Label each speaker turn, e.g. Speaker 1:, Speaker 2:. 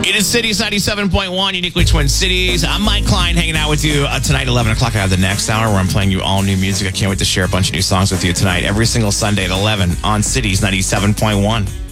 Speaker 1: It is Cities 97.1, uniquely Twin Cities. I'm Mike Klein hanging out with you tonight, 11 o'clock. I have the next hour where I'm playing you all new music. I can't wait to share a bunch of new songs with you tonight, every single Sunday at 11 on Cities 97.1.